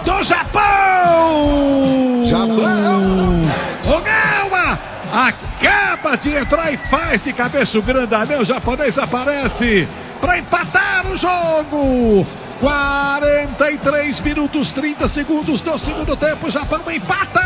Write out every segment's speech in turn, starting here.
do Japão! Ogawa acaba de entrar e faz de cabeça o grandalhão japonês, aparece para empatar o jogo. 43 minutos 30 segundos do segundo tempo, o Japão empata.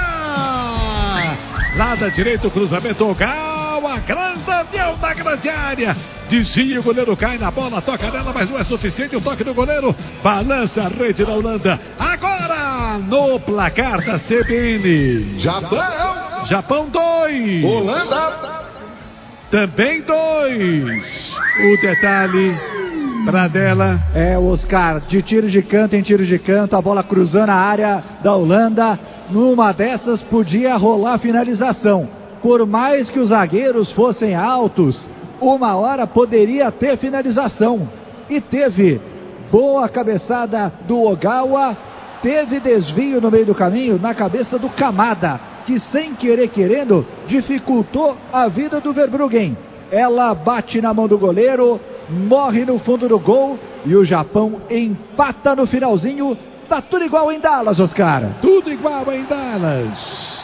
Lado direito, cruzamento, Ogawa, grandalhão da grande área. Desvia, o goleiro cai na bola, toca nela, mas não é suficiente o toque do goleiro. Balança a rede da Holanda. Agora, no placar da CBN. Japão 2. Holanda também 2. O detalhe para dela. Oscar, de tiro de canto em tiro de canto, a bola cruzando a área da Holanda. Numa dessas podia rolar finalização. Por mais que os zagueiros fossem altos, uma hora poderia ter finalização. E teve boa cabeçada do Ogawa. Teve desvio no meio do caminho na cabeça do Kamada, que sem querer querendo dificultou a vida do Verbruggen. Ela bate na mão do goleiro, morre no fundo do gol e o Japão empata no finalzinho. Tá tudo igual em Dallas, Oscar. Tudo igual em Dallas.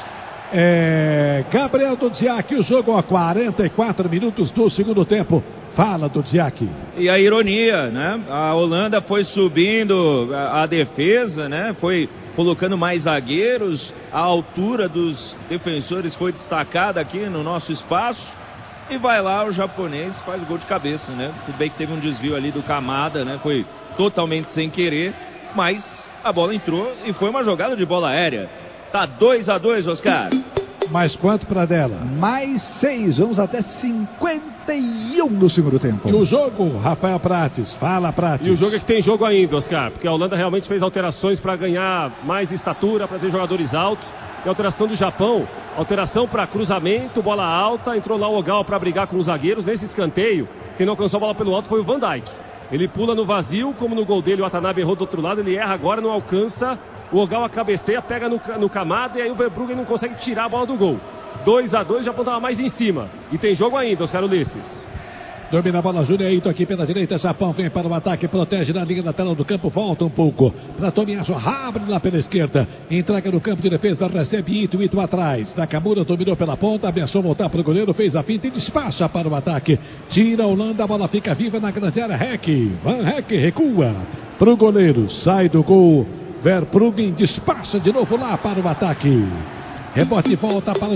Gabriel Dudziak, o jogo a 44 minutos do segundo tempo. Fala, Dudziak. E a ironia, né? A Holanda foi subindo a defesa, né? Foi colocando mais zagueiros. A altura dos defensores foi destacada aqui no nosso espaço. E vai lá o japonês, faz o gol de cabeça, né? Tudo bem que teve um desvio ali do Kamada, né? Foi totalmente sem querer, mas a bola entrou e foi uma jogada de bola aérea. Tá 2-2, Oscar. Mais quanto para dela? Mais 6, vamos até 51 no segundo tempo. E o jogo, Rafael Prates, fala Prates. E o jogo é que tem jogo ainda, Oscar, porque a Holanda realmente fez alterações para ganhar mais estatura, para ter jogadores altos. E a alteração do Japão, alteração para cruzamento, bola alta, entrou lá o Ogawa para brigar com os zagueiros. Nesse escanteio, quem não alcançou a bola pelo alto foi o Van Dijk. Ele pula no vazio, como no gol dele o Watanabe errou do outro lado, ele erra agora, não alcança. O Ogawa cabeceia, pega no Kamada e aí o Verbruggen não consegue tirar a bola do gol. 2-2, o Japão estava mais em cima. E tem jogo ainda, Oscar Ulisses. Domina a bola, Júnior Eito aqui pela direita, Japão vem para o ataque, protege na linha lateral do campo, volta um pouco para Tomiyasu, abre lá pela esquerda, entrega no campo de defesa, recebe Ito atrás, Nakamura dominou pela ponta, ameaçou voltar para o goleiro, fez a finta e despacha para o ataque, tira a Holanda, a bola fica viva na grande área, Van Heck recua para o goleiro, sai do gol, Verbruggen despacha de novo lá para o ataque, rebote e volta para o